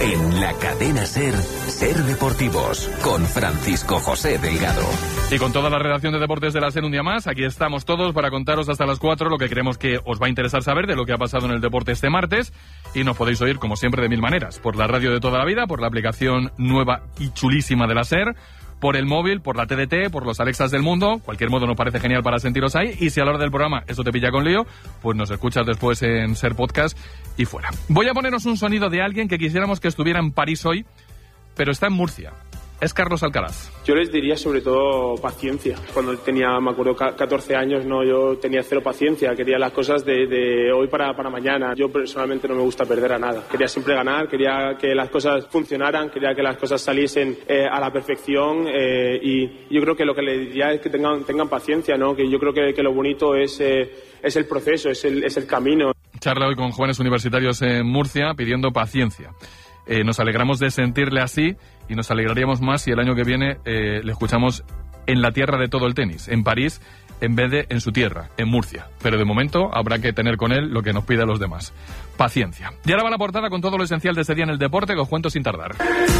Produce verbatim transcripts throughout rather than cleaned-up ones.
En la cadena SER, SER Deportivos, con Francisco José Delgado. Y con toda la redacción de Deportes de la SER un día más, aquí estamos todos para contaros hasta las cuatro lo que creemos que os va a interesar saber de lo que ha pasado en el deporte este martes. Y nos podéis oír, como siempre, de mil maneras. Por la radio de toda la vida, por la aplicación nueva y chulísima de la SER, por el móvil, por la T D T, por los Alexas del mundo. Cualquier modo nos parece genial para sentiros ahí. Y si a la hora del programa eso te pilla con lío, pues nos escuchas después en SER Podcast y fuera. Voy a poneros un sonido de alguien que quisiéramos que estuviera en París hoy, pero está en Murcia. Es Carlos Alcaraz. Yo les diría sobre todo paciencia. Cuando tenía, me acuerdo, catorce años, no, yo tenía cero paciencia. Quería las cosas de, de hoy para, para mañana. Yo personalmente no me gusta perder a nada. Quería siempre ganar, quería que las cosas funcionaran, quería que las cosas saliesen eh, a la perfección. Eh, y yo creo que lo que les diría es que tengan, tengan paciencia, ¿no? Que yo creo que, que lo bonito es, eh, es el proceso, es el, es el camino. Charla hoy con jóvenes universitarios en Murcia pidiendo paciencia. Eh, nos alegramos de sentirle así y nos alegraríamos más si el año que viene eh, le escuchamos en la tierra de todo el tenis, en París, en vez de en su tierra, en Murcia. Pero de momento habrá que tener con él lo que nos pide a los demás. Paciencia. Y ahora va la portada con todo lo esencial de este día en el deporte que os cuento sin tardar.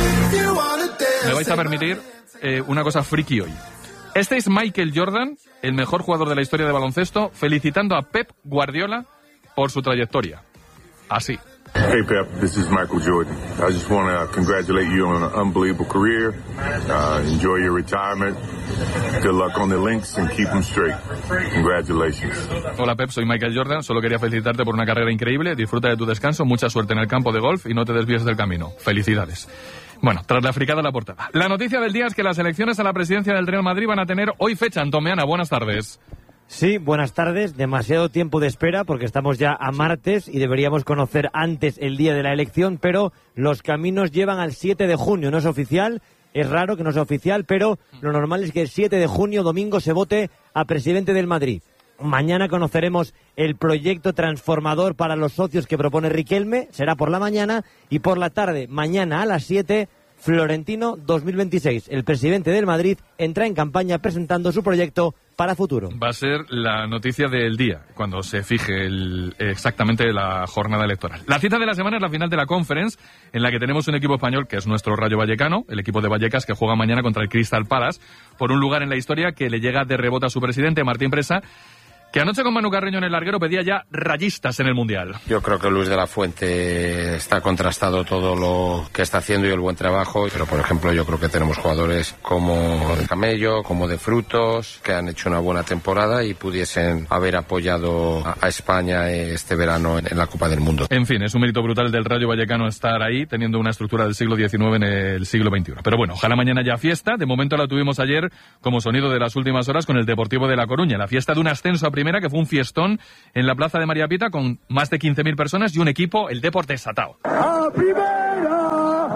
Me vais a permitir eh, una cosa friki hoy. Este es Michael Jordan, el mejor jugador de la historia de baloncesto, felicitando a Pep Guardiola por su trayectoria. Así. Hey Pep, this is Michael Jordan. I just want to congratulate you on an unbelievable career. Uh, enjoy your retirement. Good luck on the links and keep them straight. Congratulations. Hola Pep, soy Michael Jordan. Solo quería felicitarte por una carrera increíble. Disfruta de tu descanso, mucha suerte en el campo de golf y no te desvíes del camino. Felicidades. Bueno, tras la fricada la portada. La noticia del día es que las elecciones a la presidencia del Real Madrid van a tener hoy fecha. Antomeana, buenas tardes. Sí, buenas tardes. Demasiado tiempo de espera porque estamos ya a martes y deberíamos conocer antes el día de la elección, pero los caminos llevan al siete de junio. No es oficial, es raro que no sea oficial, pero lo normal es que el siete de junio, domingo, se vote a presidente del Madrid. Mañana conoceremos el proyecto transformador para los socios que propone Riquelme, será por la mañana, y por la tarde, mañana a las siete, Florentino dos mil veintiséis. El presidente del Madrid entra en campaña presentando su proyecto para futuro. Va a ser la noticia del día, cuando se fije el, exactamente la jornada electoral. La cita de la semana es la final de la Conference, en la que tenemos un equipo español que es nuestro Rayo Vallecano, el equipo de Vallecas, que juega mañana contra el Crystal Palace, por un lugar en la historia que le llega de rebote a su presidente, Martín Presa, que anoche con Manu Carreño en el larguero pedía ya rayistas en el Mundial. Yo creo que Luis de la Fuente está contrastado todo lo que está haciendo y el buen trabajo, pero por ejemplo yo creo que tenemos jugadores como de Camello, como de Frutos, que han hecho una buena temporada y pudiesen haber apoyado a, a España este verano en, en la Copa del Mundo. En fin, es un mérito brutal del Rayo Vallecano estar ahí, teniendo una estructura del siglo diecinueve en el siglo veintiuno. Pero bueno, ojalá mañana haya fiesta. De momento la tuvimos ayer como sonido de las últimas horas con el Deportivo de La Coruña, la fiesta de un ascenso a primera que fue un fiestón en la plaza de María Pita con más de quince mil personas y un equipo, el Deportes Satao. ¡A primera!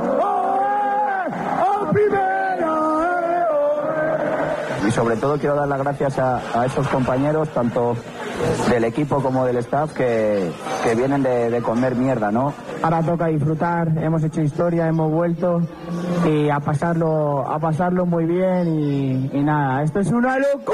¡A primera! Y sobre todo quiero dar las gracias a, a esos compañeros, tanto del equipo como del staff, que, que vienen de, de comer mierda, ¿no? Ahora toca disfrutar, hemos hecho historia, hemos vuelto y a pasarlo, a pasarlo muy bien y, y nada, esto es una locura.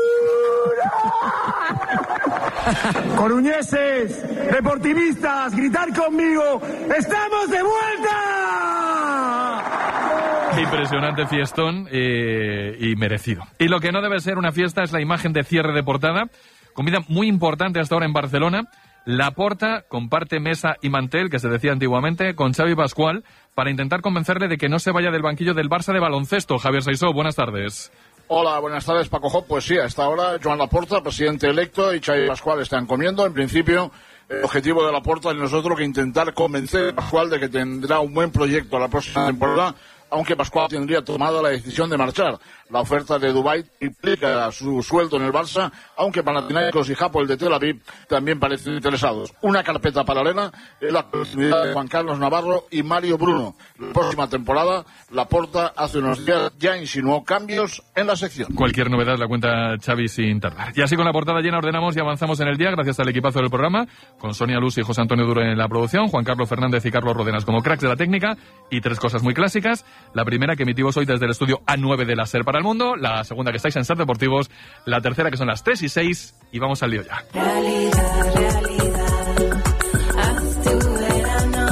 Coruñeses, deportivistas, gritar conmigo, ¡estamos de vuelta! Impresionante fiestón eh, y merecido. Y lo que no debe ser una fiesta es la imagen de cierre de portada, comida muy importante hasta ahora en Barcelona. Laporta comparte mesa y mantel, que se decía antiguamente, con Xavi Pascual para intentar convencerle de que no se vaya del banquillo del Barça de baloncesto. Javier Saisó, buenas tardes. Hola, buenas tardes, Paco Job. Pues sí, hasta ahora Joan Laporta, presidente electo, y Xavi Pascual están comiendo. En principio, el objetivo de Laporta no es otro que intentar convencer a Pascual de que tendrá un buen proyecto la próxima temporada, aunque Pascual tendría tomado la decisión de marchar. La oferta de Dubái implica su sueldo en el Barça, aunque Panathinaikos y Hapoel de Tel Aviv también parecen interesados. Una carpeta paralela es la continuidad de Juan Carlos Navarro y Mario Bruno. La próxima temporada, Laporta hace unos días ya insinuó cambios en la sección. Cualquier novedad la cuenta Xavi sin tardar. Y así con la portada llena ordenamos y avanzamos en el día, gracias al equipazo del programa, con Sonia Luz y José Antonio Duro en la producción, Juan Carlos Fernández y Carlos Rodenas como cracks de la técnica, y tres cosas muy clásicas. La primera que emitimos hoy desde el estudio A nueve de la SER para el mundo, la segunda que estáis en SER Deportivos, la tercera que son las tres y seis, y vamos al lío ya. Realidad, realidad.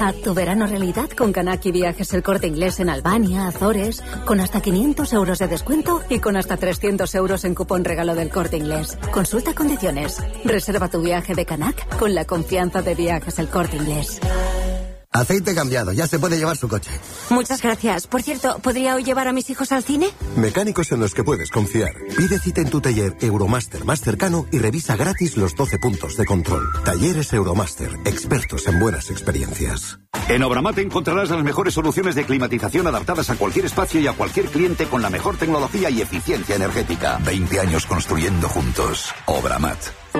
Haz tu verano realidad con Canaki Viajes El Corte Inglés en Albania, Azores, con hasta quinientos euros de descuento y con hasta trescientos euros en cupón regalo del Corte Inglés. Consulta condiciones. Reserva tu viaje de Canac con la confianza de Viajes El Corte Inglés. Aceite cambiado, ya se puede llevar su coche. Muchas gracias. Por cierto, ¿podría hoy llevar a mis hijos al cine? Mecánicos en los que puedes confiar. Pide cita en tu taller Euromaster más cercano y revisa gratis los doce puntos de control. Talleres Euromaster, expertos en buenas experiencias. En Obramat encontrarás las mejores soluciones de climatización adaptadas a cualquier espacio y a cualquier cliente con la mejor tecnología y eficiencia energética. veinte años construyendo juntos. Obramat.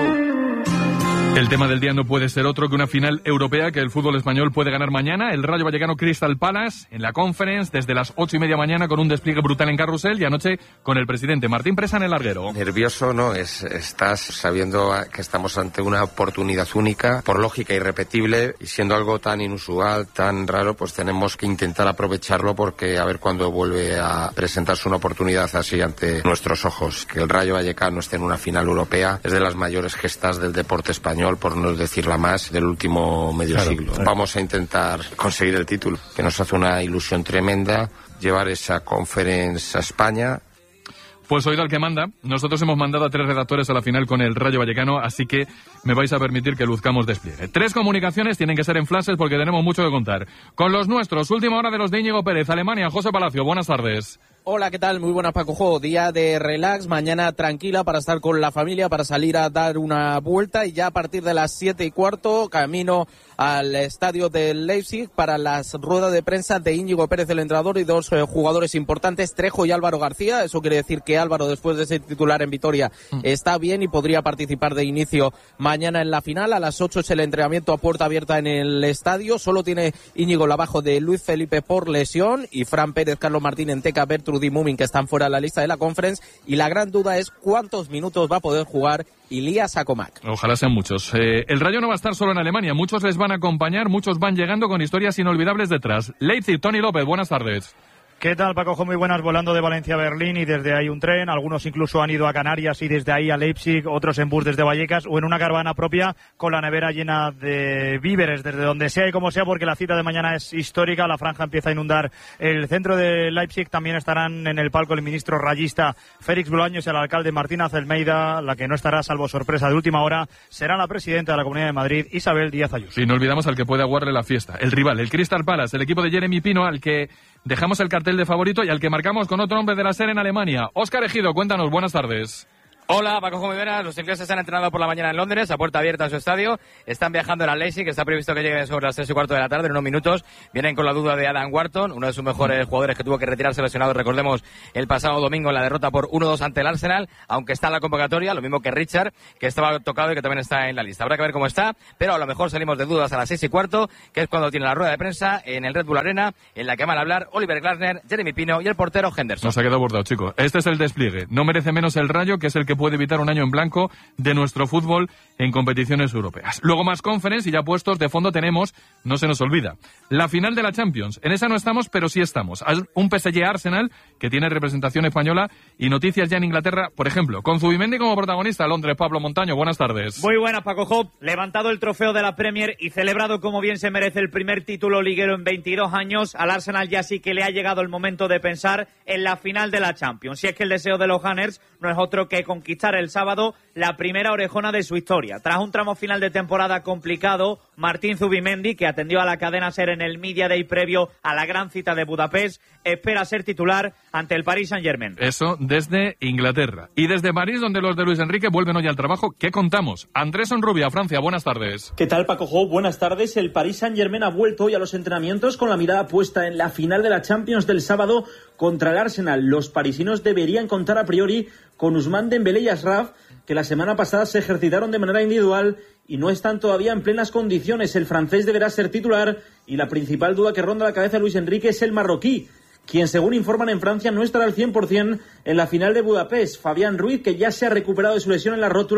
El tema del día no puede ser otro que una final europea que el fútbol español puede ganar mañana. El Rayo Vallecano Crystal Palace en la Conference desde las ocho y media mañana con un despliegue brutal en carrusel y anoche con el presidente Martín Presa en el larguero. Nervioso no es, estás sabiendo que estamos ante una oportunidad única, por lógica irrepetible, y siendo algo tan inusual, tan raro, pues tenemos que intentar aprovecharlo porque a ver cuándo vuelve a presentarse una oportunidad así ante nuestros ojos. Que el Rayo Vallecano esté en una final europea es de las mayores gestas del deporte español, por no decir la más, del último medio claro, siglo. claro. Vamos a intentar conseguir el título, que nos hace una ilusión tremenda, llevar esa Conference a España. Pues oído al que manda. Nosotros hemos mandado a tres redactores a la final con el Rayo Vallecano, así que me vais a permitir que luzcamos despliegue. Tres comunicaciones tienen que ser en flashes porque tenemos mucho que contar. Con los nuestros, última hora de los de Íñigo Pérez, Alemania, José Palacio, buenas tardes. Hola, ¿qué tal? Muy buenas, Paco Jo. Día de relax, mañana tranquila para estar con la familia, para salir a dar una vuelta y ya a partir de las siete y cuarto camino al estadio del Leipzig para las ruedas de prensa de Íñigo Pérez, el entrenador, y dos eh, jugadores importantes, Trejo y Álvaro García. Eso quiere decir que Álvaro, después de ser titular en Vitoria, mm. está bien y podría participar de inicio mañana en la final. A las ocho es el entrenamiento a puerta abierta en el estadio. Solo tiene Íñigo la baja de Luis Felipe por lesión y Fran Pérez, Carlos Martín, Enteca, Bertrud y Mumin, que están fuera de la lista de la Conference, y la gran duda es cuántos minutos va a poder jugar Ilías Akomak. Ojalá sean muchos. Eh, el Rayo no va a estar solo en Alemania, muchos les van a acompañar, muchos van llegando con historias inolvidables detrás. Leipzig, Tony López, buenas tardes. ¿Qué tal, Paco? Muy buenas, volando de Valencia a Berlín y desde ahí un tren. Algunos incluso han ido a Canarias y desde ahí a Leipzig, otros en bus desde Vallecas o en una caravana propia con la nevera llena de víveres, desde donde sea y como sea, porque la cita de mañana es histórica. La franja empieza a inundar el centro de Leipzig. También estarán en el palco el ministro rayista Félix Bolaños y el alcalde Martín Azelmeida. La que no estará, salvo sorpresa de última hora, será la presidenta de la Comunidad de Madrid, Isabel Díaz Ayuso. Y no olvidamos al que puede aguarle la fiesta, el rival, el Crystal Palace, el equipo de Jeremy Pino, al que dejamos el cartel de favorito y al que marcamos con otro hombre de la SER en Alemania. Óscar Ejido, cuéntanos, buenas tardes. Hola, Paco, muy buenas. Los ingleses han entrenado por la mañana en Londres, a puerta abierta en su estadio. Están viajando en la Leipzig, que está previsto que lleguen sobre las tres y cuarto de la tarde, en unos minutos. Vienen con la duda de Adam Wharton, uno de sus mejores jugadores que tuvo que retirarse lesionado, recordemos, el pasado domingo en la derrota por uno dos ante el Arsenal, aunque está en la convocatoria, lo mismo que Richard, que estaba tocado y que también está en la lista. Habrá que ver cómo está, pero a lo mejor salimos de dudas a las seis y cuarto, que es cuando tiene la rueda de prensa en el Red Bull Arena, en la que van a hablar Oliver Glasner, Jeremy Pino y el portero Henderson. Nos ha quedado bordado, chicos. Este es el despliegue. No merece menos el Rayo, que es el que puede evitar un año en blanco de nuestro fútbol en competiciones europeas. Luego más Conference y ya puestos de fondo tenemos, no se nos olvida, la final de la Champions. En esa no estamos, pero sí estamos. Un P S G Arsenal que tiene representación española y noticias ya en Inglaterra, por ejemplo, con Zubimendi como protagonista. Londres, Pablo Montaño, buenas tardes. Muy buenas, Paco Job. Levantado el trofeo de la Premier y celebrado como bien se merece el primer título liguero en veintidós años, al Arsenal ya sí que le ha llegado el momento de pensar en la final de la Champions. Si es que el deseo de los Gunners no es otro que conquistar el sábado la primera orejona de su historia. Tras un tramo final de temporada complicado, Martín Zubimendi, que atendió a la cadena SER en el Media Day previo a la gran cita de Budapest, espera ser titular ante el Paris Saint-Germain. Eso desde Inglaterra. Y desde París, donde los de Luis Enrique vuelven hoy al trabajo, ¿qué contamos? Andrés Onrubia, Francia, buenas tardes. ¿Qué tal, Paco Jo? Buenas tardes. El Paris Saint-Germain ha vuelto hoy a los entrenamientos con la mirada puesta en la final de la Champions del sábado contra el Arsenal. Los parisinos deberían contar a priori con Ousmane Dembélé y Ashraf, que la semana pasada se ejercitaron de manera individual y no están todavía en plenas condiciones. El francés deberá ser titular y la principal duda que ronda la cabeza de Luis Enrique es el marroquí, quien, según informan en Francia, no estará al cien por ciento en la final de Budapest. Fabián Ruiz, que ya se ha recuperado de su lesión en la rótula,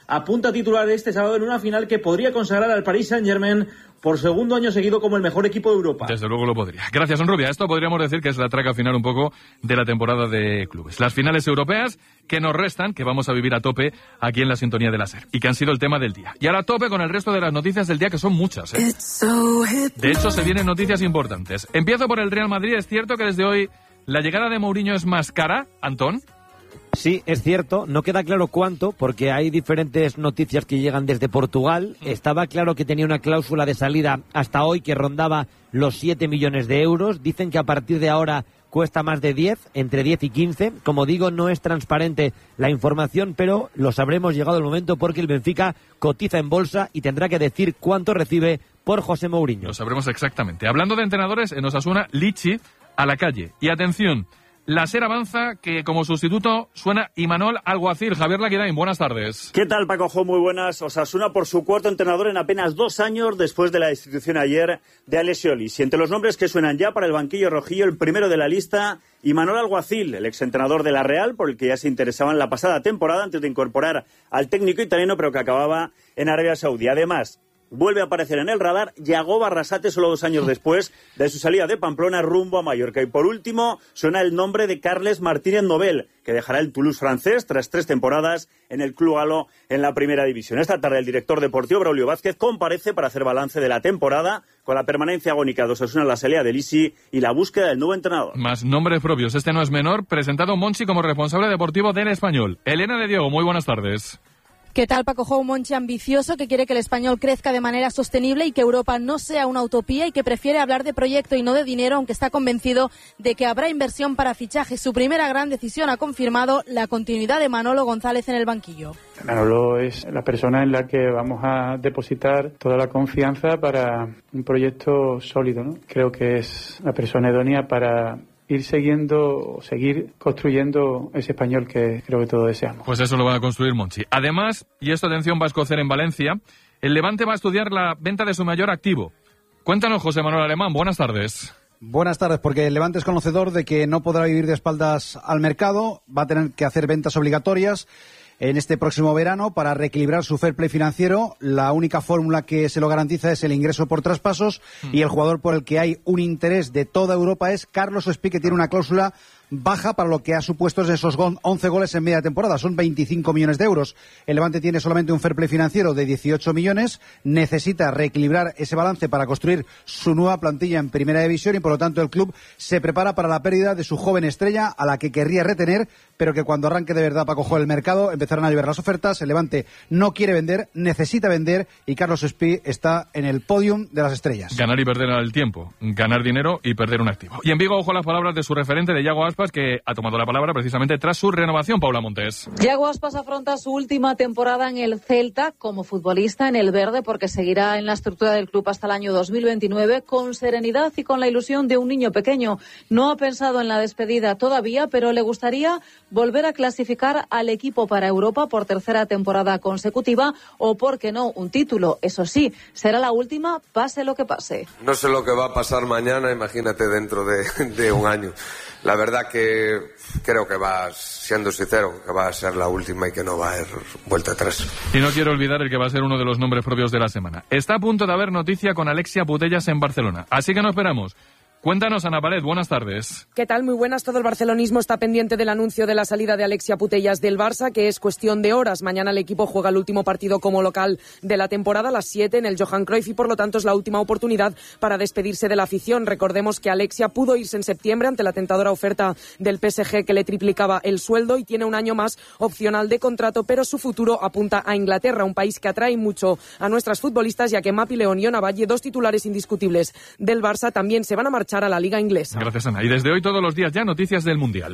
apunta a titular este sábado en una final que podría consagrar al Paris Saint-Germain por segundo año seguido como el mejor equipo de Europa. Desde luego lo podría. Gracias, Onrubia. Esto podríamos decir que es la traca final un poco de la temporada de clubes. Las finales europeas que nos restan, que vamos a vivir a tope aquí en la sintonía de la SER, y que han sido el tema del día. Y ahora a tope con el resto de las noticias del día, que son muchas, ¿eh? De hecho, se vienen noticias importantes. Empiezo por el Real Madrid. Es cierto que desde hoy la llegada de Mourinho es más cara, Antón. Sí, es cierto, no queda claro cuánto, porque hay diferentes noticias que llegan desde Portugal. Estaba claro que tenía una cláusula de salida hasta hoy que rondaba los siete millones de euros. Dicen que a partir de ahora cuesta más de diez, entre diez y quince. Como digo, no es transparente la información, pero lo sabremos llegado el momento porque el Benfica cotiza en bolsa y tendrá que decir cuánto recibe por José Mourinho. Lo sabremos exactamente. Hablando de entrenadores, en Osasuna, Lichi a la calle. Y atención, la SER avanza que como sustituto suena Imanol Alguacil. Javier Laquirain, buenas tardes. ¿Qué tal, Paco Jo? Muy buenas. Osasuna por su cuarto entrenador en apenas dos años después de la destitución ayer de Alessio Lici. Entre los nombres que suenan ya para el banquillo rojillo, el primero de la lista, Imanol Alguacil, el exentrenador de la Real, por el que ya se interesaban la pasada temporada antes de incorporar al técnico italiano, pero que acababa en Arabia Saudí. Además, vuelve a aparecer en el radar Yago Barrasate solo dos años después de su salida de Pamplona rumbo a Mallorca. Y por último, suena el nombre de Carles Martínez Nobel, que dejará el Toulouse francés tras tres temporadas en el Club Galo en la primera división. Esta tarde el director deportivo Braulio Vázquez comparece para hacer balance de la temporada con la permanencia agónica de Osasuna en la salida de Lici y la búsqueda del nuevo entrenador. Más nombres propios, este no es menor, presentado Monchi como responsable deportivo del Español. Elena de Diego, muy buenas tardes. ¿Qué tal, Paco Jo? Un Monchi ambicioso que quiere que el Español crezca de manera sostenible y que Europa no sea una utopía y que prefiere hablar de proyecto y no de dinero, aunque está convencido de que habrá inversión para fichajes. Su primera gran decisión ha confirmado la continuidad de Manolo González en el banquillo. Manolo es la persona en la que vamos a depositar toda la confianza para un proyecto sólido, ¿no? Creo que es la persona idónea para ir siguiendo, seguir construyendo ese Español que creo que todos deseamos. Pues eso lo va a construir Monchi. Además, y esto atención va a escocer en Valencia, el Levante va a estudiar la venta de su mayor activo. Cuéntanos, José Manuel Alemán, buenas tardes. Buenas tardes, porque el Levante es conocedor de que no podrá vivir de espaldas al mercado, va a tener que hacer ventas obligatorias en este próximo verano para reequilibrar su fair play financiero. La única fórmula que se lo garantiza es el ingreso por traspasos mm. y el jugador por el que hay un interés de toda Europa es Carlos Espí, que tiene una cláusula baja para lo que ha supuesto esos once goles en media temporada. Son veinticinco millones de euros. El Levante tiene solamente un fair play financiero de dieciocho millones. Necesita reequilibrar ese balance para construir su nueva plantilla en primera división y por lo tanto el club se prepara para la pérdida de su joven estrella a la que querría retener, pero que cuando arranque de verdad para coger el mercado empezarán a llover las ofertas. El Levante no quiere vender, necesita vender y Carlos Espí está en el podium de las estrellas. Ganar y perder al tiempo, ganar dinero y perder un activo. Y en Vigo, ojo a las palabras de su referente, de Yago Aspas, que ha tomado la palabra precisamente tras su renovación. Paula Montes. Yago Aspas afronta su última temporada en el Celta como futbolista en el verde, porque seguirá en la estructura del club hasta el año dos mil veintinueve con serenidad y con la ilusión de un niño pequeño. No ha pensado en la despedida todavía, pero le gustaría volver a clasificar al equipo para Europa por tercera temporada consecutiva o, por qué no, un título. Eso sí, será la última, pase lo que pase. No sé lo que va a pasar mañana, imagínate dentro de, de un año. La verdad que creo que va, siendo sincero, que va a ser la última y que no va a haber vuelta atrás. Y no quiero olvidar el que va a ser uno de los nombres propios de la semana. Está a punto de haber noticia con Alexia Putellas en Barcelona. Así que no esperamos. Cuéntanos, Ana Pared, buenas tardes. ¿Qué tal? Muy buenas. Todo el barcelonismo está pendiente del anuncio de la salida de Alexia Putellas del Barça, que es cuestión de horas. Mañana el equipo juega el último partido como local de la temporada, a las siete en el Johan Cruyff, y por lo tanto es la última oportunidad para despedirse de la afición. Recordemos que Alexia pudo irse en septiembre ante la tentadora oferta del P S G que le triplicaba el sueldo y tiene un año más opcional de contrato, pero su futuro apunta a Inglaterra, un país que atrae mucho a nuestras futbolistas, ya que Mapi León y Ona Valle, dos titulares indiscutibles del Barça, también se van a marchar a la Liga Inglesa. Gracias, Ana. Y desde hoy todos los días ya noticias del Mundial.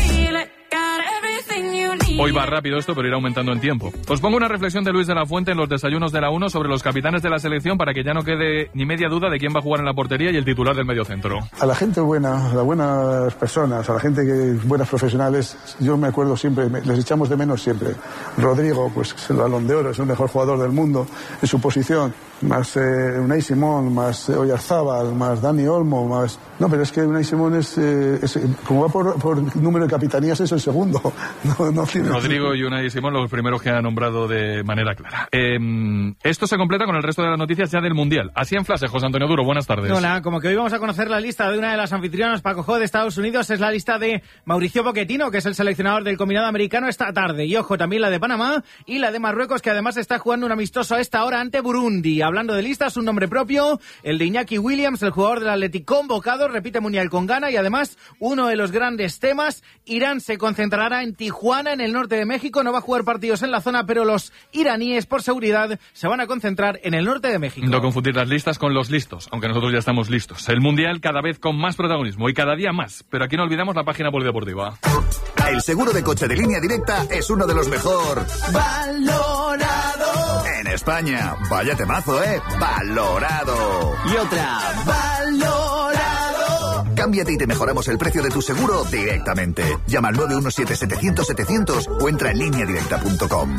Hoy va rápido esto, pero irá aumentando en tiempo. Os pongo una reflexión de Luis de la Fuente en los desayunos de la uno sobre los capitanes de la selección para que ya no quede ni media duda de quién va a jugar en la portería y el titular del mediocentro. A la gente buena, a las buenas personas, a la gente que es buenas profesionales, yo me acuerdo siempre, les echamos de menos siempre. Rodrigo, pues es el Balón de Oro, es el mejor jugador del mundo en su posición. más eh, Unai Simón, más eh, Oyarzábal, más Dani Olmo, más... No, pero es que Unai Simón es, eh, es como va por, por número de capitanías, es el segundo. No, no tiene... Rodrigo y Unai Simón, los primeros que ha nombrado de manera clara. Eh, esto se completa con el resto de las noticias ya del Mundial. Así en flash, José Antonio Duro, buenas tardes. Hola, como que hoy vamos a conocer la lista de una de las anfitrionas, Paco Jo, de Estados Unidos. Es la lista de Mauricio Pochettino, que es el seleccionador del combinado americano esta tarde. Y ojo, también la de Panamá y la de Marruecos, que además está jugando un amistoso a esta hora ante Burundi. Hablando de listas, un nombre propio, el de Iñaki Williams, el jugador del Athletic convocado, repite Mundial con Ghana. Y además, uno de los grandes temas, Irán se concentrará en Tijuana, en el norte de México. No va a jugar partidos en la zona, pero los iraníes, por seguridad, se van a concentrar en el norte de México. No confundir las listas con los listos, aunque nosotros ya estamos listos. El Mundial cada vez con más protagonismo y cada día más. Pero aquí no olvidamos la página polideportiva. El seguro de coche de Línea Directa es uno de los mejor valorado en España. Vaya temazo, ¿eh? Valorado. Y otra, valorado. Cámbiate y te mejoramos el precio de tu seguro directamente. Llama al nueve uno siete setecientos setecientos o entra en línea directa punto com.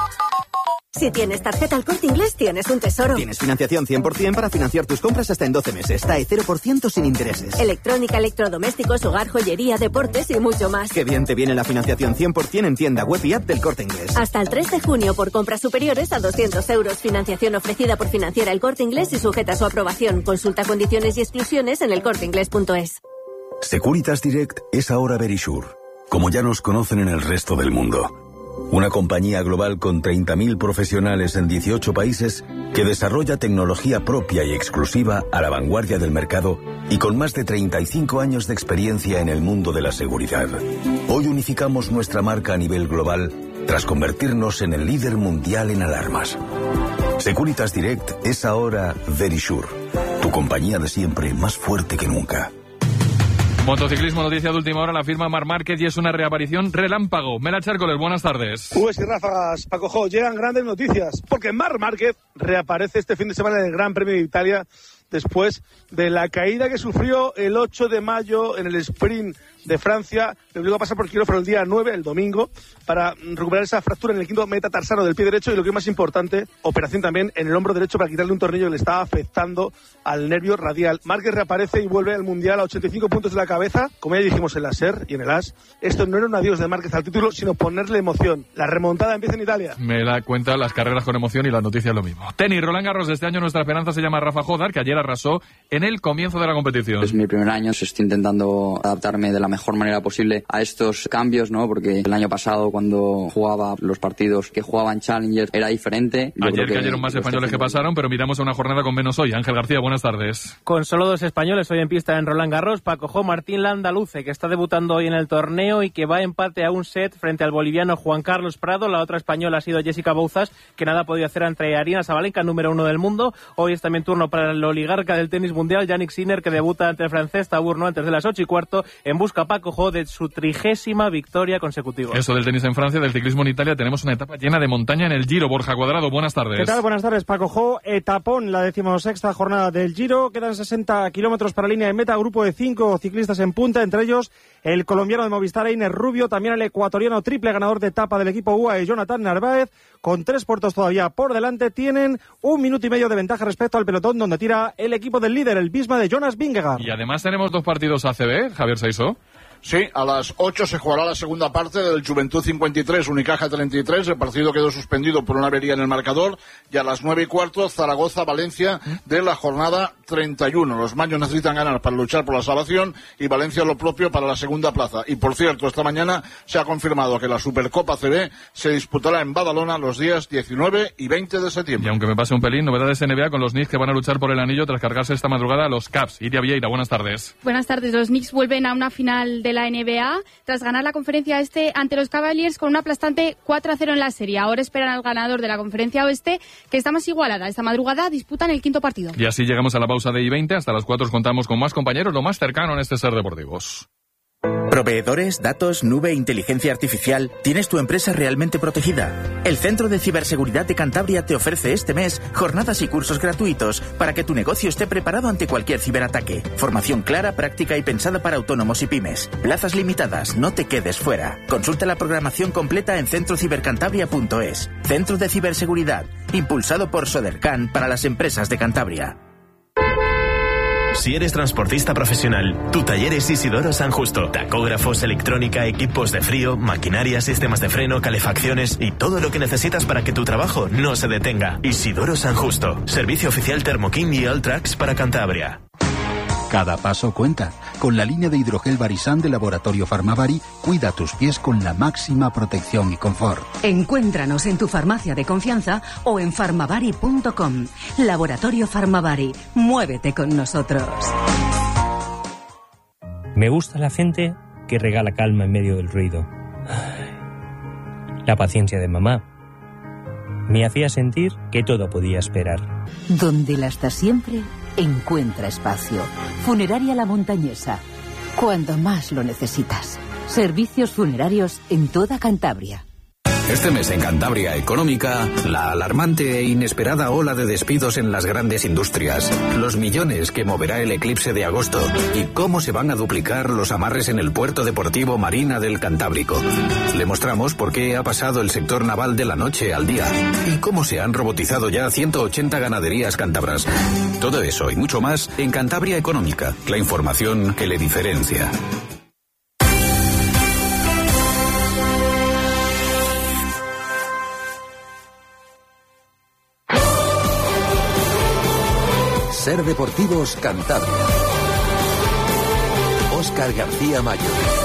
Si tienes tarjeta El Corte Inglés, tienes un tesoro. Tienes financiación cien por ciento para financiar tus compras hasta en doce meses. T A E cero por ciento sin intereses. Electrónica, electrodomésticos, hogar, joyería, deportes y mucho más. Qué bien te viene la financiación cien por ciento en tienda web y app del Corte Inglés. Hasta el tres de junio por compras superiores a doscientos euros. Financiación ofrecida por Financiera El Corte Inglés y sujeta a su aprobación. Consulta condiciones y exclusiones en el corte inglés punto es. Securitas Direct es ahora Verisure, como ya nos conocen en el resto del mundo. Una compañía global con treinta mil profesionales en dieciocho países que desarrolla tecnología propia y exclusiva a la vanguardia del mercado y con más de treinta y cinco años de experiencia en el mundo de la seguridad. Hoy unificamos nuestra marca a nivel global tras convertirnos en el líder mundial en alarmas. Securitas Direct es ahora Verisure, tu compañía de siempre más fuerte que nunca. Motociclismo, noticia de última hora, la firma Marc Márquez y es una reaparición relámpago. Mela Chércoles, buenas tardes. Pues y ráfagas, Paco Jo, llegan grandes noticias, porque Marc Márquez reaparece este fin de semana en el Gran Premio de Italia después de la caída que sufrió el ocho de mayo en el sprint de Francia. Le obligó a pasar por quirófano el día nueve, el domingo, para recuperar esa fractura en el quinto metatarsano del pie derecho y, lo que es más importante, operación también en el hombro derecho para quitarle un tornillo que le estaba afectando al nervio radial. Márquez reaparece y vuelve al Mundial a ochenta y cinco puntos de la cabeza, como ya dijimos en la SER y en el A S. Esto no era un adiós de Márquez al título, sino ponerle emoción. La remontada empieza en Italia. Me la cuenta las carreras con emoción y las noticias lo mismo. Tenis, Roland Garros, de este año nuestra esperanza se llama Rafa Jodar, que ayer arrasó en el comienzo de la competición. Es mi primer año, estoy intentando adaptarme de la mejor manera posible a estos cambios, ¿no? Porque el año pasado, cuando jugaba los partidos que jugaban Challenger, era diferente. Yo ayer que cayeron más españoles que pasaron, pero miramos a una jornada con menos hoy. Ángel García, buenas tardes. Con solo dos españoles hoy en pista en Roland Garros, Paco Jo, Martín Landaluce, que está debutando hoy en el torneo y que va a empate a un set frente al boliviano Juan Carlos Prado. La otra española ha sido Jessica Bouzas, que nada ha podido hacer ante Aryna Sabalenka, número uno del mundo. Hoy es también turno para el oligarca del tenis mundial, Yannick Sinner, que debuta ante el francés Taburno antes de las ocho y cuarto, en busca, Paco Jo, de su trigésima victoria consecutiva. Eso del tenis en Francia, del ciclismo en Italia, tenemos una etapa llena de montaña en el Giro. Borja Cuadrado, buenas tardes. ¿Qué tal? Buenas tardes, Paco Jo. Etapón, la decimosexta jornada del Giro. Quedan sesenta kilómetros para línea de meta, grupo de cinco ciclistas en punta, entre ellos el colombiano de Movistar, Einer Rubio, también el ecuatoriano triple ganador de etapa del equipo U A E, Jonathan Narváez, con tres puertos todavía por delante. Tienen un minuto y medio de ventaja respecto al pelotón, donde tira el equipo del líder, el Bisma de Jonas Vingegaard. Y además tenemos dos partidos A C B, Javier Saisó. Sí, a las ocho se jugará la segunda parte del Juventud cincuenta y tres, Unicaja treinta y tres. El partido quedó suspendido por una avería en el marcador. Y a las nueve y cuarto, Zaragoza-Valencia de la jornada treinta y uno. Los maños necesitan ganar para luchar por la salvación y Valencia lo propio para la segunda plaza. Y por cierto, esta mañana se ha confirmado que la Supercopa C B se disputará en Badalona los días diecinueve y veinte de septiembre. Y aunque me pase un pelín, novedades N B A con los Knicks que van a luchar por el anillo tras cargarse esta madrugada a los Cavs. Iria Vieira, buenas tardes. Buenas tardes. Los Knicks vuelven a una final de la N B A tras ganar la conferencia este ante los Cavaliers con un aplastante cuatro a cero en la serie. Ahora esperan al ganador de la conferencia oeste, que está más igualada. Esta madrugada disputan el quinto partido. Y así llegamos a la pausa de I veinte. Hasta las cuatro contamos con más compañeros, lo más cercano en este Ser Deportivos. Proveedores, datos, nube, inteligencia artificial. ¿Tienes tu empresa realmente protegida? El Centro de Ciberseguridad de Cantabria te ofrece este mes jornadas y cursos gratuitos para que tu negocio esté preparado ante cualquier ciberataque. Formación clara, práctica y pensada para autónomos y pymes. Plazas limitadas, no te quedes fuera. Consulta la programación completa en centro cibercantabria punto es. Centro de Ciberseguridad, impulsado por Sodercan para las empresas de Cantabria. Si eres transportista profesional, tu taller es Isidoro San Justo. Tacógrafos, electrónica, equipos de frío, maquinaria, sistemas de freno, calefacciones y todo lo que necesitas para que tu trabajo no se detenga. Isidoro San Justo. Servicio oficial Thermoking y Alltrax para Cantabria. Cada paso cuenta. Con la línea de hidrogel Barisan de Laboratorio Farmavari, cuida tus pies con la máxima protección y confort. Encuéntranos en tu farmacia de confianza o en farmavari punto com. Laboratorio Farmavari. Muévete con nosotros. Me gusta la gente que regala calma en medio del ruido. La paciencia de mamá me hacía sentir que todo podía esperar. Donde la está siempre, encuentra espacio. Funeraria La Montañesa. Cuando más lo necesitas. Servicios funerarios en toda Cantabria. Este mes en Cantabria Económica, la alarmante e inesperada ola de despidos en las grandes industrias, los millones que moverá el eclipse de agosto y cómo se van a duplicar los amarres en el puerto deportivo Marina del Cantábrico. Le mostramos por qué ha pasado el sector naval de la noche al día y cómo se han robotizado ya ciento ochenta ganaderías cántabras. Todo eso y mucho más en Cantabria Económica, la información que le diferencia. Ser Deportivos Cantabria. Óscar García Mayo.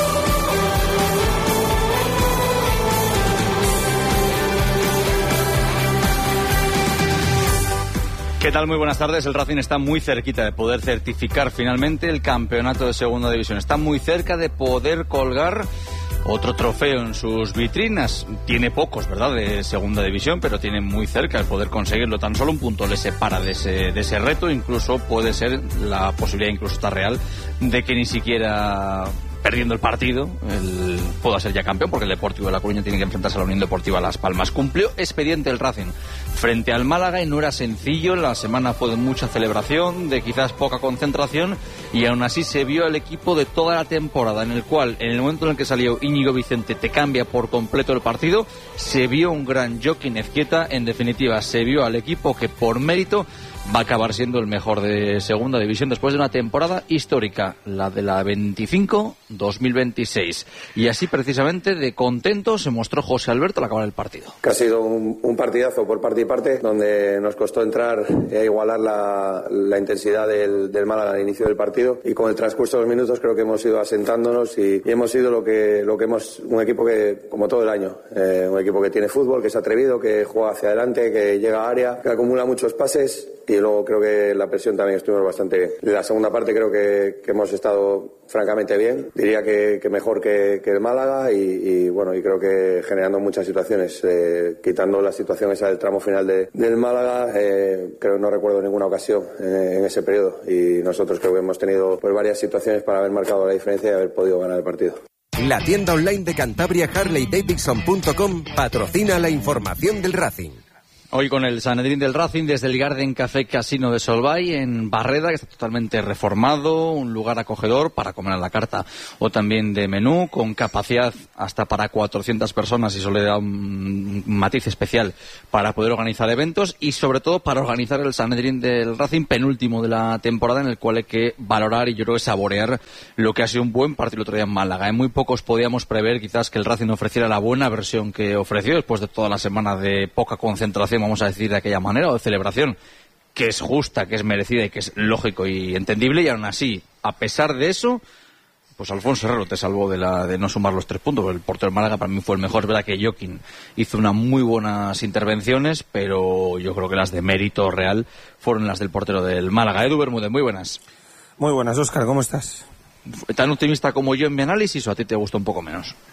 ¿Qué tal? Muy buenas tardes. El Racing está muy cerquita de poder certificar finalmente el campeonato de Segunda División. Está muy cerca de poder colgar otro trofeo en sus vitrinas. Tiene pocos, ¿verdad?, de Segunda División, pero tiene muy cerca el poder conseguirlo. Tan solo un punto le separa de ese, de ese reto. Incluso puede ser la posibilidad, incluso está real, de que ni siquiera perdiendo el partido el, pueda ser ya campeón, porque el Deportivo de La Coruña tiene que enfrentarse a la Unión Deportiva Las Palmas. Cumplió expediente el Racing frente al Málaga y no era sencillo. La semana fue de mucha celebración, de quizás poca concentración, y aún así se vio al equipo de toda la temporada, en el cual en el momento en el que salió Íñigo Vicente te cambia por completo el partido. Se vio un gran Joaquín Ezquieta. En definitiva, se vio al equipo que por mérito va a acabar siendo el mejor de Segunda División después de una temporada histórica, la de la veinticinco dos mil veintiséis. Y así precisamente de contento se mostró José Alberto al acabar el partido. Que ha sido un, un partidazo por parte y parte, donde nos costó entrar e igualar la, la intensidad del, del Málaga al inicio del partido, y con el transcurso de los minutos creo que hemos ido asentándonos y, y hemos sido lo que, lo que hemos, un equipo que, como todo el año, eh, un equipo que tiene fútbol, que es atrevido, que juega hacia adelante, que llega a área, que acumula muchos pases. Y luego creo que la presión también estuvimos bastante bien. La segunda parte creo que, que hemos estado francamente bien. Diría que, que mejor que, que el Málaga y, y bueno, y creo que generando muchas situaciones. Eh, quitando la situación esa del tramo final de, del Málaga, eh, creo que no recuerdo ninguna ocasión eh, en ese periodo. Y nosotros creo que hemos tenido pues, varias situaciones para haber marcado la diferencia y haber podido ganar el partido. La tienda online de Cantabria, Harley Davidson punto com, patrocina la información del Racing. Hoy con el Sanedrín del Racing desde el Garden Café Casino de Solvay en Barreda, que está totalmente reformado, un lugar acogedor para comer a la carta o también de menú, con capacidad hasta para cuatrocientas personas, y eso le da un matiz especial para poder organizar eventos y sobre todo para organizar el Sanedrín del Racing penúltimo de la temporada, en el cual hay que valorar y yo creo que saborear lo que ha sido un buen partido el otro día en Málaga. En muy pocos podíamos prever quizás que el Racing ofreciera la buena versión que ofreció después de toda la semana de poca concentración, vamos a decir de aquella manera, o de celebración, que es justa, que es merecida y que es lógico y entendible, y aún así, a pesar de eso, pues Alfonso Herrero te salvó de la de no sumar los tres puntos, porque el portero del Málaga para mí fue el mejor. Es verdad que Joaquín hizo unas muy buenas intervenciones, pero yo creo que las de mérito real fueron las del portero del Málaga. Edu Bermúdez, muy buenas. Muy buenas, Óscar, ¿cómo estás? ¿Tan optimista como yo en mi análisis o a ti te gusta un poco menos?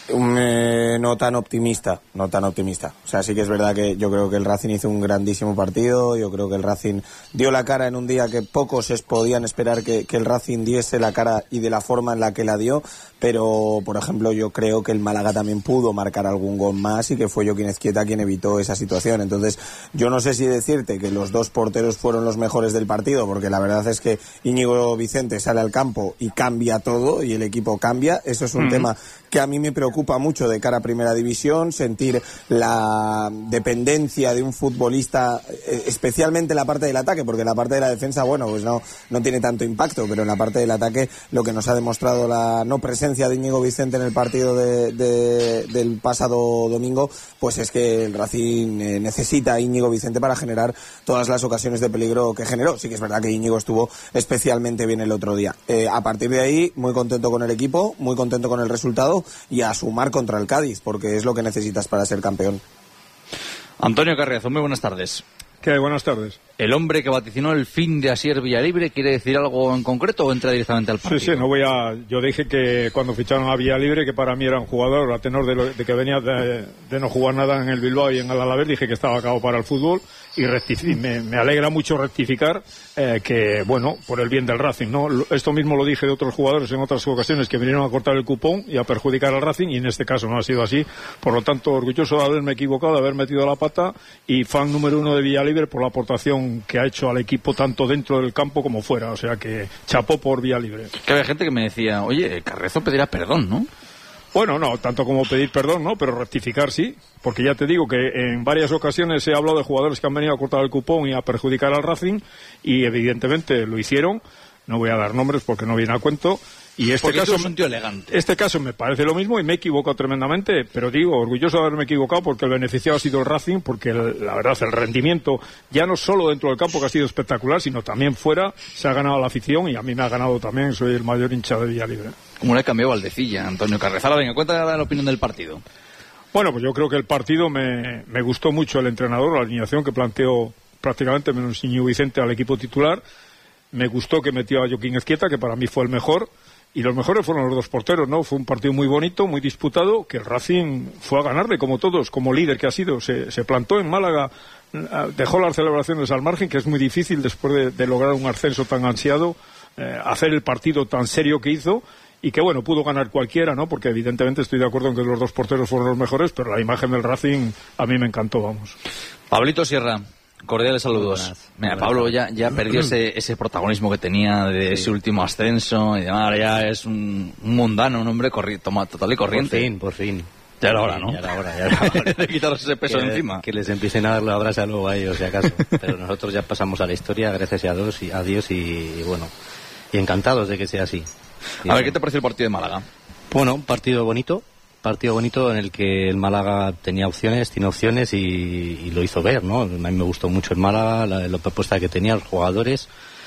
Eh, no tan optimista, no tan optimista. O sea, sí que es verdad que yo creo que el Racing hizo un grandísimo partido. Yo creo que el Racing dio la cara en un día que pocos es, podían esperar que, que el Racing diese la cara y de la forma en la que la dio. Pero, por ejemplo, yo creo que el Málaga también pudo marcar algún gol más y que fue Joaquín Ezquieta quien evitó esa situación. Entonces, yo no sé si decirte que los dos porteros fueron los mejores del partido, porque la verdad es que Íñigo Vicente sale al campo y cambia todo y el equipo cambia. Eso es un mm. tema que a mí me preocupa mucho de cara a Primera División, sentir la dependencia de un futbolista, especialmente en la parte del ataque, porque en la parte de la defensa, bueno, pues no, no tiene tanto impacto, pero en la parte del ataque lo que nos ha demostrado la no presencia de Íñigo Vicente en el partido de, de, del pasado domingo, pues es que el Racing necesita a Íñigo Vicente para generar todas las ocasiones de peligro que generó. Sí que es verdad que Íñigo estuvo especialmente bien el otro día. Eh, a partir de ahí, muy contento con el equipo, muy contento con el resultado y a sumar contra el Cádiz, porque es lo que necesitas para ser campeón. Antonio Carriazo, muy buenas tardes. ¿Qué hay? Buenas tardes. ¿El hombre que vaticinó el fin de Asier Villalibre quiere decir algo en concreto o entra directamente al partido? Sí, sí, no voy a... Yo dije que cuando ficharon a Villalibre, que para mí era un jugador, a tenor de, lo, de que venía de, de no jugar nada en el Bilbao y en el Alavés, dije que estaba acabado para el fútbol y rectific- me, me alegra mucho rectificar eh, que, bueno, por el bien del Racing, ¿no? Esto mismo lo dije de otros jugadores en otras ocasiones que vinieron a cortar el cupón y a perjudicar al Racing y en este caso no ha sido así. Por lo tanto, orgulloso de haberme equivocado, de haber metido la pata y fan número uno de Villalibre por la aportación que ha hecho al equipo tanto dentro del campo como fuera, o sea que chapó por Villalibre. Que había gente que me decía, oye, Carriazo pedirá perdón, ¿no? Bueno, no, tanto como pedir perdón, ¿no? Pero rectificar sí, porque ya te digo que en varias ocasiones he hablado de jugadores que han venido a cortar el cupón y a perjudicar al Racing y evidentemente lo hicieron, no voy a dar nombres porque no viene a cuento. Y este porque caso, es un tío elegante. Este caso me parece lo mismo y me he equivocado tremendamente, pero digo, orgulloso de haberme equivocado porque el beneficiado ha sido el Racing, porque el, la verdad el rendimiento, ya no solo dentro del campo que ha sido espectacular, sino también fuera, se ha ganado la afición y a mí me ha ganado también, soy el mayor hincha de Villalibre. ¿Cómo le ha cambiado Valdecilla, Antonio Carrezala? Venga, cuéntame la opinión del partido. Bueno, pues yo creo que el partido me, me gustó mucho el entrenador, la alineación que planteó prácticamente menos Íñigo Vicente al equipo titular. Me gustó que metió a Joaquín Ezquieta, que para mí fue el mejor. Y los mejores fueron los dos porteros, ¿no? Fue un partido muy bonito, muy disputado, que el Racing fue a ganarle, como todos, como líder que ha sido. Se, se plantó en Málaga, dejó las celebraciones al margen, que es muy difícil después de, de lograr un ascenso tan ansiado, eh, hacer el partido tan serio que hizo, y que, bueno, pudo ganar cualquiera, ¿no? Porque evidentemente estoy de acuerdo en que los dos porteros fueron los mejores, pero la imagen del Racing a mí me encantó, vamos. Pablito Sierra. Cordiales saludos. Buenas, Mira, buenas Pablo ya, ya perdió ese, ese protagonismo que tenía de sí. ese último ascenso y demás. Ahora ya es un, un mundano, un hombre corri- toma, total y corriente. Por fin, por fin. Ya era hora, ¿no? Ya era hora, ya era hora. De quitarse ese peso que, de encima. Que les empiecen a dar la brasa luego a ellos, si acaso. Pero nosotros ya pasamos a la historia, gracias a Dios y, a Dios y, y bueno, y encantados de que sea así. Y a ver, ¿qué te pareció el partido de Málaga? Bueno, un partido bonito. Partido bonito en el que el Málaga tenía opciones, tiene opciones y, y lo hizo ver, ¿no? A mí me gustó mucho el Málaga, la, la propuesta que tenía, los jugadores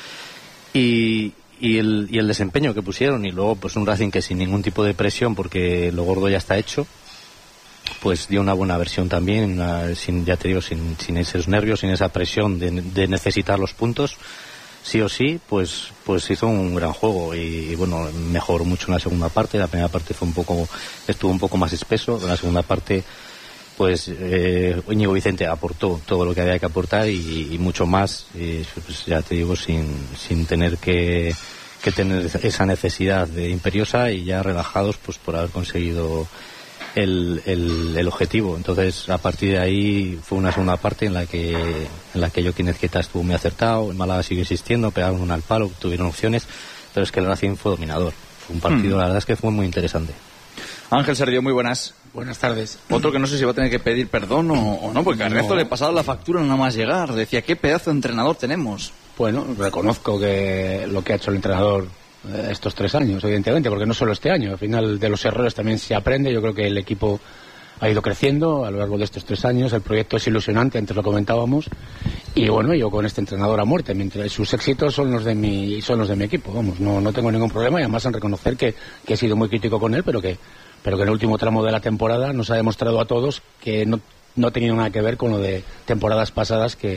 y, y, el, y el desempeño que pusieron. Y luego, pues un Racing que sin ningún tipo de presión, porque lo gordo ya está hecho, pues dio una buena versión también, una, sin, ya te digo, sin, sin esos nervios, sin esa presión de, de necesitar los puntos. Sí o sí, pues pues hizo un gran juego y, y bueno, mejoró mucho en la segunda parte. La primera parte fue un poco estuvo un poco más espeso. En la segunda parte, pues eh, Íñigo Vicente aportó todo lo que había que aportar y, y mucho más. Y, pues ya te digo, sin sin tener que, que tener esa necesidad de imperiosa y ya relajados, pues por haber conseguido el, el, el objetivo. Entonces, a partir de ahí fue una segunda parte en la que en la que Joaquín Ezquieta estuvo muy acertado, el Málaga siguió insistiendo, pegaron una al palo, tuvieron opciones, pero es que el Racing fue dominador. Fue un partido, mm. la verdad es que fue muy interesante. Ángel Sergio, muy buenas. Buenas tardes. Otro que no sé si va a tener que pedir perdón o, o no, porque a Carriazo no. le pasaba la factura nada más llegar. Decía, ¿qué pedazo de entrenador tenemos? Bueno, reconozco que lo que ha hecho el entrenador estos tres años, evidentemente, porque no solo este año, al final de los errores también se aprende. Yo creo que el equipo ha ido creciendo a lo largo de estos tres años, el proyecto es ilusionante, antes lo comentábamos, y bueno, yo con este entrenador a muerte, mientras sus éxitos son los de mi son los de mi equipo, vamos, no, no tengo ningún problema, y además en reconocer que, que he sido muy crítico con él, pero que, pero que en el último tramo de la temporada nos ha demostrado a todos que no, no ha tenido nada que ver con lo de temporadas pasadas que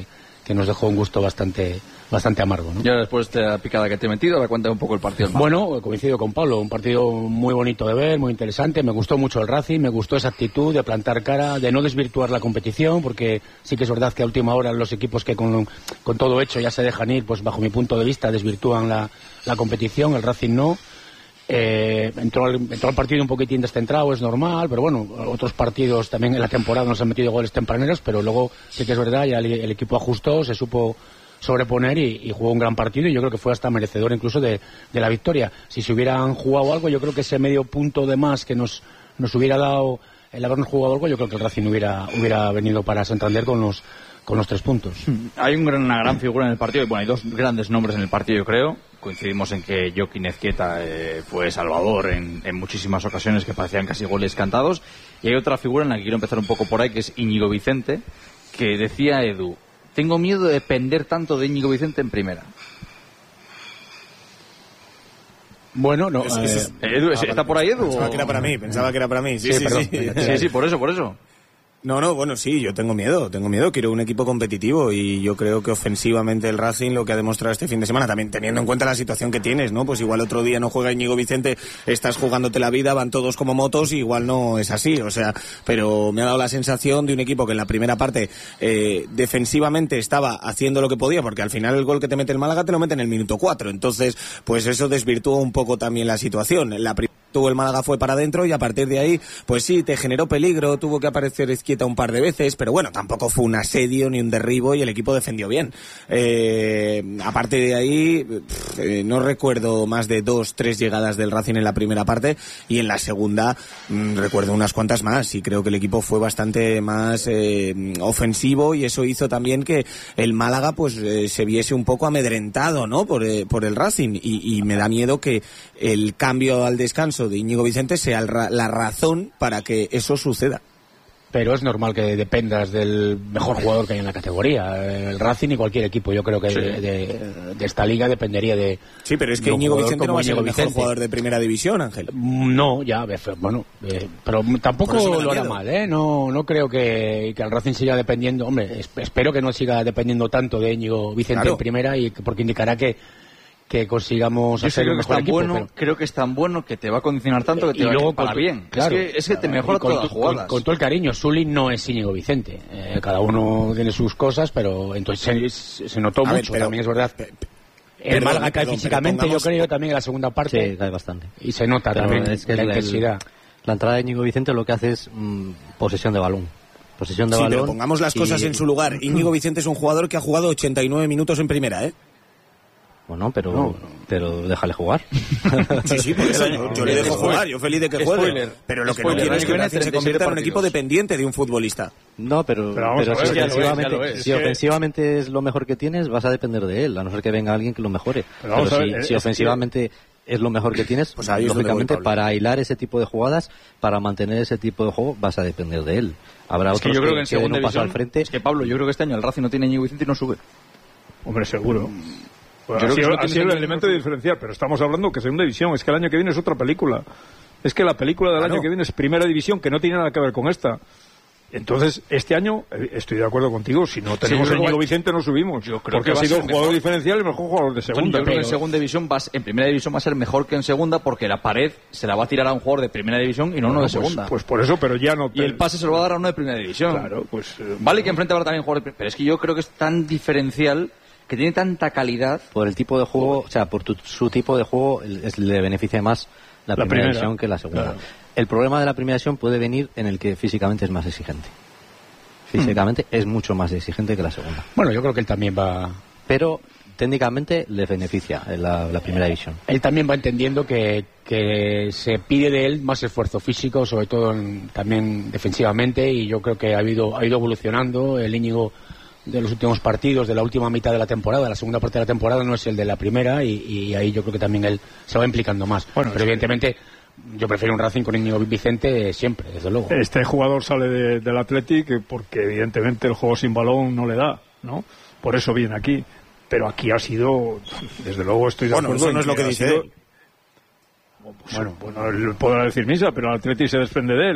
que nos dejó un gusto bastante bastante amargo, ¿no? Ya después de la picada que te he metido, ahora cuenta un poco el partido. Bueno, coincido con Pablo, un partido muy bonito de ver, muy interesante, me gustó mucho el Racing, me gustó esa actitud de plantar cara, de no desvirtuar la competición, porque sí que es verdad que a última hora los equipos que con, con todo hecho ya se dejan ir, pues bajo mi punto de vista desvirtúan la, la competición, el Racing no. Eh, entró, al, entró al partido un poquitín descentrado, es normal, pero bueno, otros partidos también en la temporada nos han metido goles tempraneros, pero luego sí que es verdad, ya el, el equipo ajustó, se supo sobreponer y, y jugó un gran partido, y yo creo que fue hasta merecedor incluso de, de la victoria. Si se hubieran jugado algo, yo creo que ese medio punto de más que nos, nos hubiera dado el habernos jugado algo, yo creo que el Racing hubiera, hubiera venido para Santander con los, con los tres puntos. Hay un gran, una gran figura en el partido, y bueno, hay dos grandes nombres en el partido, yo creo. Coincidimos en que Joaquín Ezquieta eh, fue salvador en, en muchísimas ocasiones que parecían casi goles cantados, y hay otra figura en la que quiero empezar un poco por ahí, que es Íñigo Vicente, que decía Edu: tengo miedo de depender tanto de Íñigo Vicente en primera. Bueno, no. Es, es, es, eh, Edu, ¿está vale, por ahí, Edu? Pensaba que era para mí, pensaba que era para mí. Sí, sí, sí. Sí, sí, sí, por eso, por eso. No, no, bueno, sí, yo tengo miedo, tengo miedo, quiero un equipo competitivo, y yo creo que ofensivamente el Racing, lo que ha demostrado este fin de semana, también teniendo en cuenta la situación que tienes, ¿no? Pues igual otro día no juega Íñigo Vicente, estás jugándote la vida, van todos como motos, y igual no es así, o sea, pero me ha dado la sensación de un equipo que en la primera parte eh, defensivamente estaba haciendo lo que podía, porque al final el gol que te mete el Málaga te lo mete en el minuto cuatro, entonces pues eso desvirtuó un poco también la situación. La primera tuvo el Málaga fue para adentro, y a partir de ahí, pues sí, te generó peligro, tuvo que aparecer Ezquieta un par de veces, pero bueno, tampoco fue un asedio ni un derribo, y el equipo defendió bien. Eh, aparte de ahí, pff, eh, no recuerdo más de dos, tres llegadas del Racing en la primera parte, y en la segunda mmm, recuerdo unas cuantas más, y creo que el equipo fue bastante más eh, ofensivo, y eso hizo también que el Málaga pues eh, se viese un poco amedrentado, ¿no? Por, eh, por el Racing, y, y me da miedo que el cambio al descanso de Íñigo Vicente sea la razón para que eso suceda. Pero es normal que dependas del mejor jugador que hay en la categoría. El Racing y cualquier equipo, yo creo que sí. de, de, de esta liga dependería de... Sí, pero es que Íñigo Vicente no va a ser el mejor Vicente. jugador de primera división, Ángel. No, ya, bueno, eh, pero tampoco lo hará mal, ¿eh? No, no creo que, que el Racing siga dependiendo... Hombre, espero que no siga dependiendo tanto de Íñigo Vicente claro. en primera, y porque indicará que que consigamos Yo hacer un mejor que equipo. Bueno, pero... Creo que es tan bueno que te va a condicionar tanto que te y va luego a para bien. Claro, es que, es que te mejora con, todas las jugadas. Con, con todo el cariño, Sully no es Íñigo Vicente. Eh, cada uno tiene sus cosas, pero entonces se, se notó a mucho, ver, pero, también es verdad. Pe, pe, el perdón, Málaga cae perdón, físicamente, pongamos... yo creo, también en la segunda parte. Sí, cae bastante. Y se nota pero también es que la el, intensidad. El, la entrada de Íñigo Vicente lo que hace es mmm, posesión de balón. Posesión de sí, balón. Pero pongamos las y... cosas en su lugar. Íñigo Vicente es un jugador que ha jugado ochenta y nueve minutos en primera, ¿eh? Bueno, pero, no. pero déjale jugar. Sí, sí, por eso yo, yo le dejo jugar, yo feliz de que juegue. Spoiler. Pero lo que Spoiler. no quiero es que el Racing se convierta en un equipo dependiente de un futbolista. No, pero, pero, pero si, ver, ofensivamente, es, es, si ofensivamente es lo mejor que tienes, vas a depender de él, a no ser que venga alguien que lo mejore. Pero, pero si, ver, si ofensivamente que... es lo mejor que tienes, pues lógicamente voy, para hilar ese tipo de jugadas, para mantener ese tipo de juego, vas a depender de él. Habrá es otros que, yo creo que, que, en que no pasan al frente. Es que Pablo, yo creo que este año el Racing no tiene Íñigo Vicente y no sube. Hombre, seguro. Bueno, así ha sido el elemento de diferencial, pero estamos hablando que segunda división, es que el año que viene es otra película. Es que la película del claro. año que viene es primera división, que no tiene nada que ver con esta. Entonces, este año, estoy de acuerdo contigo, si no tenemos sí, a Íñigo Vicente no subimos, yo creo porque que ha sido el jugador mejor. diferencial y el mejor jugador de segunda. Yo creo que en segunda división, va, en primera división va a ser mejor que en segunda, porque la pared se la va a tirar a un jugador de primera división y no bueno, uno de pues, segunda. Pues por eso, pero ya no... Y el pase se lo va a dar a uno de primera división. Claro, pues... Eh, vale que enfrente habrá también jugador de... Pero es que yo creo que es tan diferencial... que tiene tanta calidad por el tipo de juego, o sea, por tu, su tipo de juego es, le beneficia más la, la primera, primera división que la segunda. Claro. El problema de la primera división puede venir en el que físicamente es más exigente. Físicamente mm. es mucho más exigente que la segunda. Bueno, yo creo que él también va... Pero técnicamente le beneficia la, la primera división. Él también va entendiendo que, que se pide de él más esfuerzo físico, sobre todo en, también defensivamente, y yo creo que ha ido, ha ido evolucionando. El Íñigo de los últimos partidos, de la última mitad de la temporada, la segunda parte de la temporada no es el de la primera, y, y ahí yo creo que también él se va implicando más. Bueno, pero evidentemente yo prefiero un Racing con Íñigo Vicente siempre, desde luego. Este jugador sale de, del Athletic porque evidentemente el juego sin balón no le da, ¿no? Por eso viene aquí. Pero aquí ha sido, desde luego estoy de bueno, acuerdo. Bueno, eso no es lo que dice sido, él. Bueno, bueno, él podrá decir misa, pero el Athletic se desprende de él.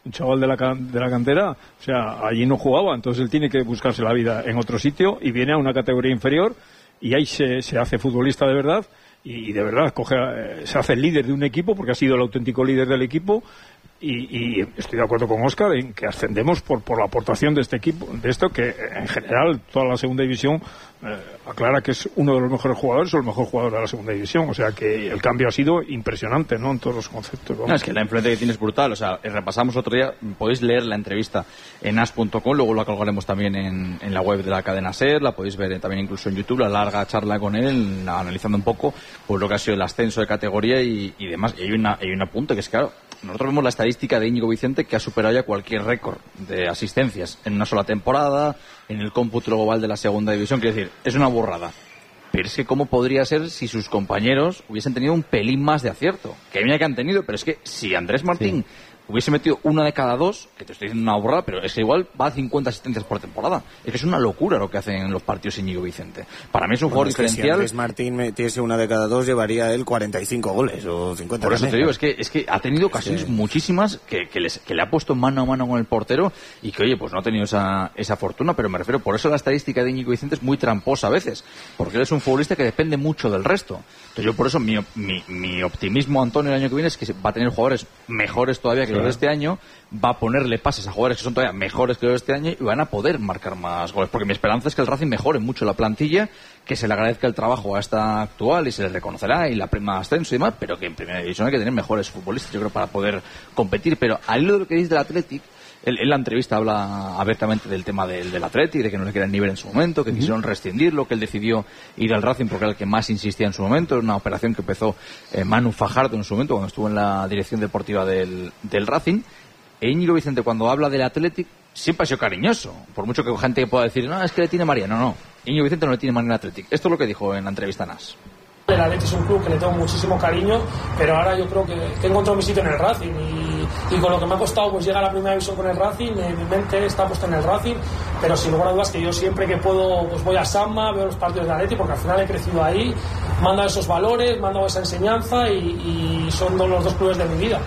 un chaval de la, de la cantera, o sea, allí no jugaba, entonces él tiene que buscarse la vida en otro sitio y viene a una categoría inferior y ahí se, se hace futbolista de verdad y de verdad coge, se hace el líder de un equipo porque ha sido el auténtico líder del equipo. Y, y estoy de acuerdo con Óscar en que ascendemos por, por la aportación de este equipo, de esto que en general toda la segunda división eh, aclara que es uno de los mejores jugadores o el mejor jugador de la segunda división, o sea que el cambio ha sido impresionante, ¿no? En todos los conceptos. No, es que la influencia que tiene es brutal, o sea, repasamos otro día, podéis leer la entrevista en as punto com, luego la colgaremos también en, en la web de la cadena SER, la podéis ver también incluso en YouTube, la larga charla con él, analizando un poco pues lo que ha sido el ascenso de categoría y, y demás, y hay, una, hay un apunte que es claro. Nosotros vemos la estadística de Íñigo Vicente que ha superado ya cualquier récord de asistencias en una sola temporada, en el cómputo global de la segunda división. Quiero decir, es una burrada. Pero es que ¿cómo podría ser si sus compañeros hubiesen tenido un pelín más de acierto? Que mira que han tenido, pero es que si Andrés Martín... Sí. Hubiese metido una de cada dos, que te estoy diciendo una burrada, pero es que igual va a cincuenta asistencias por temporada. Es que es una locura lo que hacen en los partidos Íñigo Vicente. Para mí es un bueno, jugador es diferencial. Si Andrés Martín metiese una de cada dos, llevaría él cuarenta y cinco goles o cincuenta. Por eso te digo, es que, es que ha tenido ocasiones sí. muchísimas que, que, les, que le ha puesto mano a mano con el portero y que, oye, pues no ha tenido esa, esa fortuna, pero me refiero, por eso la estadística de Íñigo Vicente es muy tramposa a veces, porque él es un futbolista que depende mucho del resto. Entonces yo por eso mi, mi, mi optimismo, Antonio, el año que viene es que va a tener jugadores mejores todavía que sí. los de este año, va a ponerle pases a jugadores que son todavía mejores que los de este año y van a poder marcar más goles, porque mi esperanza es que el Racing mejore mucho la plantilla, que se le agradezca el trabajo a esta actual y se le reconocerá y la prima ascenso y demás, pero que en primera división hay que tener mejores futbolistas, yo creo, para poder competir. Pero al hilo de lo que dice del Athletic, él, en la entrevista habla abiertamente del tema del, del Athletic, de que no le querían ni ver en su momento, que uh-huh. quisieron rescindirlo, que él decidió ir al Racing porque era el que más insistía en su momento. Era una operación que empezó eh, Manu Fajardo en su momento cuando estuvo en la dirección deportiva del, del Racing. E Íñigo Vicente, cuando habla del Athletic, siempre ha sido cariñoso. Por mucho que gente pueda decir, no, es que le tiene María. No, no. Íñigo Vicente no le tiene María en el Athletic. Esto es lo que dijo en la entrevista a Nas. El Athletic es un club que le tengo muchísimo cariño, pero ahora yo creo que, que he encontrado mi sitio en el Racing. Y, y con lo que me ha costado pues llegar a la primera división con el Racing, eh, mi mente está puesta en el Racing. Pero sin lugar a dudas que yo siempre que puedo pues voy a Samba, veo los partidos del Athletic, porque al final he crecido ahí, me han dado esos valores, me han dado esa enseñanza y, y son los dos clubes de mi vida.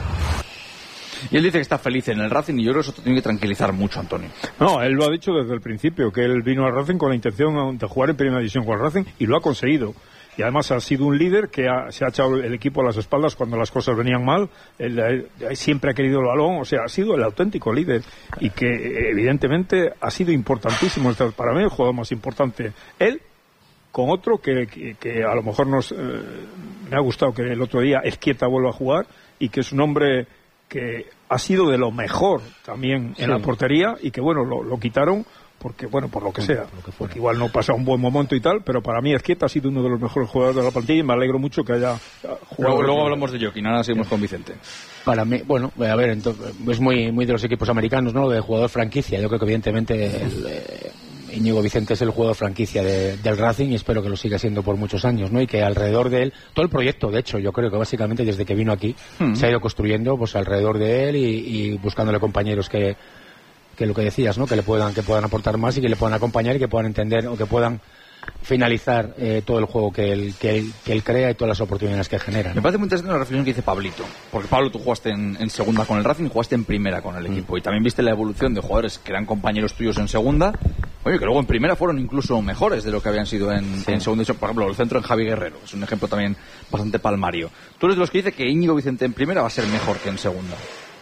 Y él dice que está feliz en el Racing y yo creo que eso tiene que tranquilizar mucho, Antonio. No, él lo ha dicho desde el principio, que él vino al Racing con la intención de jugar en primera división con el Racing y lo ha conseguido. Y además ha sido un líder que ha, se ha echado el equipo a las espaldas cuando las cosas venían mal. Él, él, él siempre ha querido el balón, o sea, ha sido el auténtico líder y que evidentemente ha sido importantísimo. Para mí el jugador más importante, él con otro que, que, que a lo mejor nos, eh, me ha gustado que el otro día Ezquieta vuelva a jugar y que es un hombre que ha sido de lo mejor también en sí. la portería y que bueno, lo, lo quitaron porque bueno, por lo que sea, lo que porque igual no pasa un buen momento y tal, pero para mí Ezquieta ha sido uno de los mejores jugadores de la plantilla y me alegro mucho que haya jugado. Luego, luego hablamos de Joaquín, ahora seguimos con Vicente. Para mí, bueno, a ver, entonces, es muy muy de los equipos americanos, ¿no? De jugador franquicia. Yo creo que evidentemente el, eh, Íñigo Vicente es el jugador franquicia de, del Racing y espero que lo siga siendo por muchos años, ¿no? Y que alrededor de él, todo el proyecto, de hecho, yo creo que básicamente desde que vino aquí mm. se ha ido construyendo pues alrededor de él y, y buscándole compañeros que que lo que decías, ¿no? Que le puedan que puedan aportar más y que le puedan acompañar y que puedan entender o que puedan finalizar eh, todo el juego que él, que, él, que él crea y todas las oportunidades que genera, ¿no? Me parece muy interesante la reflexión que dice Pablito, porque Pablo, tú jugaste en, en segunda con el Racing, jugaste en primera con el equipo mm. y también viste la evolución de jugadores que eran compañeros tuyos en segunda, oye, que luego en primera fueron incluso mejores de lo que habían sido en, sí. en segunda. Por ejemplo, el centro en Javi Guerrero, es un ejemplo también bastante palmario. Tú eres de los que dice que Íñigo Vicente en primera va a ser mejor que en segunda.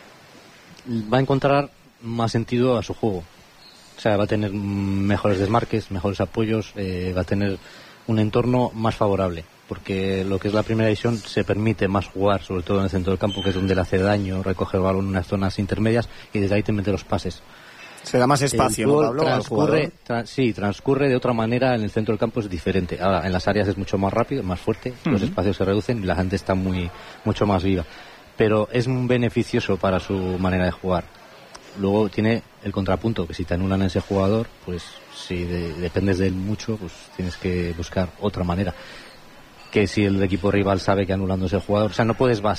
Va a encontrar más sentido a su juego. O sea, va a tener mejores desmarques, mejores apoyos, eh, va a tener un entorno más favorable, porque lo que es la primera división se permite más jugar, sobre todo en el centro del campo, que es donde le hace daño, recoge el balón en unas zonas intermedias y desde ahí te mete los pases. Se da más espacio, ¿no, Pablo? Transcurre, tra- sí, transcurre de otra manera en el centro del campo, es diferente. Ahora, en las áreas es mucho más rápido, más fuerte, uh-huh. los espacios se reducen y la gente está muy mucho más viva. Pero es beneficioso para su manera de jugar. Luego tiene el contrapunto, que si te anulan a ese jugador, pues si de, dependes de él mucho, pues tienes que buscar otra manera. Que si el equipo rival sabe que anulando ese jugador, o sea, no puedes basar